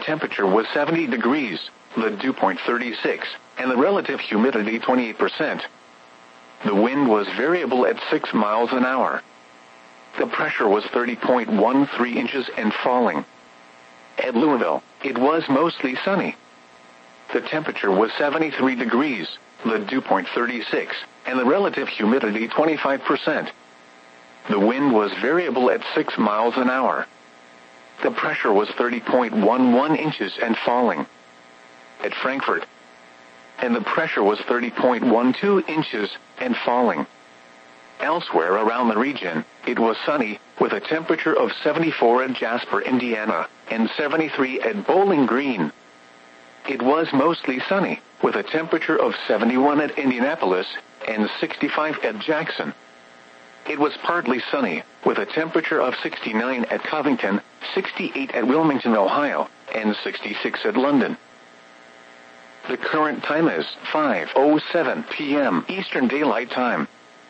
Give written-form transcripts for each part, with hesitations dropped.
temperature was 70 degrees, the dew point 36, and the relative humidity 28%. The wind was variable at 6 miles an hour. The pressure was 30.13 inches and falling. At Louisville, it was mostly sunny. The temperature was 73 degrees, the dew point 36, and the relative humidity 25%. The wind was variable at 6 miles an hour. The pressure was 30.11 inches and falling. At Frankfurt, and the pressure was 30.12 inches and falling. Elsewhere around the region, it was sunny, with a temperature of 74 at Jasper, Indiana, and 73 at Bowling Green. It was mostly sunny, with a temperature of 71 at Indianapolis, and 65 at Jackson. It was partly sunny, with a temperature of 69 at Covington, 68 at Wilmington, Ohio, and 66 at London. The current time is 5:07 p.m. Eastern Daylight Time.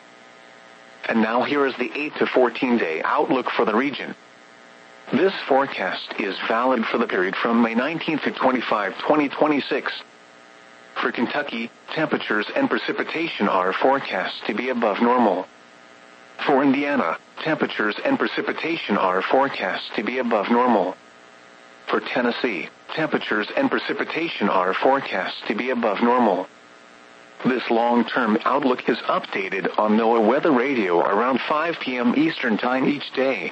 And now here is the 8 to 14-day outlook for the region. This forecast is valid for the period from May 19 to 25, 2026. For Kentucky, temperatures and precipitation are forecast to be above normal. For Indiana, temperatures and precipitation are forecast to be above normal. For Tennessee, temperatures and precipitation are forecast to be above normal. This long-term outlook is updated on NOAA Weather Radio around 5 p.m. Eastern Time each day.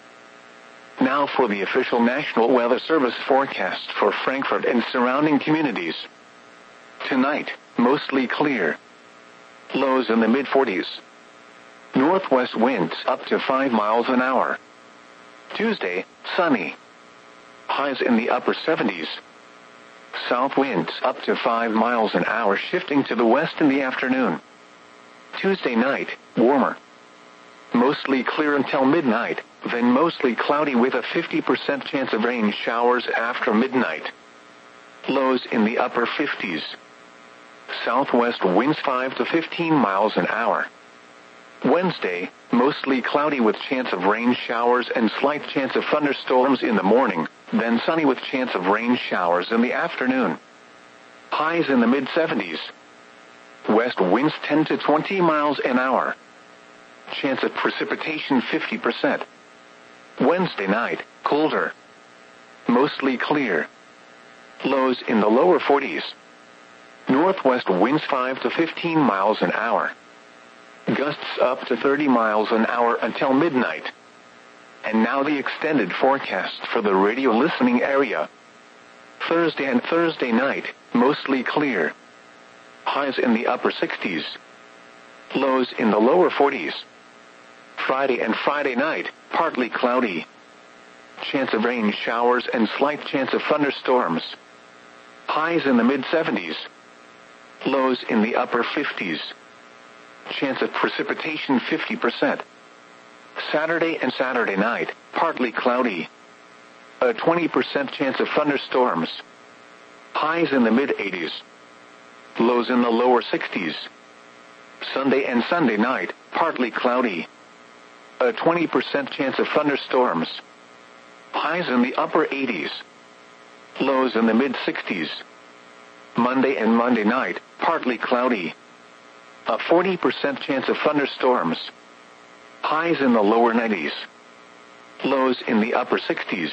Now for the official National Weather Service forecast for Frankfurt and surrounding communities. Tonight, mostly clear. Lows in the mid-40s. Northwest winds up to 5 miles an hour. Tuesday, sunny. Highs in the upper 70s. South winds up to 5 miles an hour, shifting to the west in the afternoon. Tuesday night, warmer. Mostly clear until midnight, then mostly cloudy with a 50% chance of rain showers after midnight. Lows in the upper 50s. Southwest winds 5 to 15 miles an hour. Wednesday, mostly cloudy with chance of rain showers and slight chance of thunderstorms in the morning, then sunny with chance of rain showers in the afternoon. Highs in the mid-70s. West winds 10 to 20 miles an hour. Chance of precipitation 50%. Wednesday night, colder. Mostly clear. Lows in the lower 40s. Northwest winds 5 to 15 miles an hour. Gusts up to 30 miles an hour until midnight. And now the extended forecast for the radio listening area. Thursday and Thursday night, mostly clear. Highs in the upper 60s. Lows in the lower 40s. Friday and Friday night, partly cloudy. Chance of rain showers and slight chance of thunderstorms. Highs in the mid-70s. Lows in the upper 50s. Chance of precipitation 50%. Saturday and Saturday night, partly cloudy. A 20% chance of thunderstorms. Highs in the mid-80s. Lows in the lower 60s. Sunday and Sunday night, partly cloudy. A 20% chance of thunderstorms. Highs in the upper 80s. Lows in the mid-60s. Monday and Monday night, partly cloudy. A 40% chance of thunderstorms. Highs in the lower 90s. Lows in the upper 60s.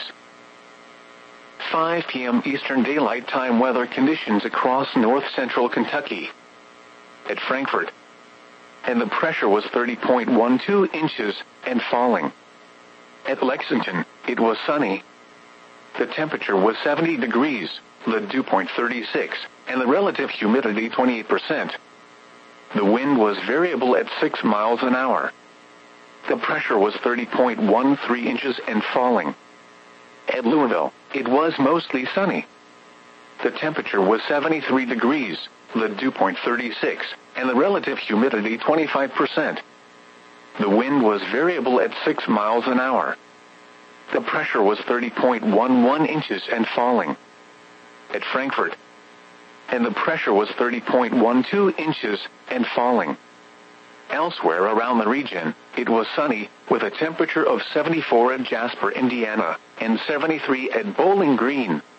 5 p.m. Eastern Daylight Time weather conditions across north-central Kentucky. At Frankfurt, and the pressure was 30.12 inches and falling. At Lexington, it was sunny. The temperature was 70 degrees, the dew point 36, and the relative humidity 28%. The wind was variable at 6 miles an hour. The pressure was 30.13 inches and falling. At Louisville, it was mostly sunny. The temperature was 73 degrees, the dew point 36, and the relative humidity 25%. The wind was variable at 6 miles an hour. The pressure was 30.11 inches and falling. At Frankfurt, and the pressure was 30.12 inches and falling. Elsewhere around the region, it was sunny, with a temperature of 74 at Jasper, Indiana, and 73 at Bowling Green.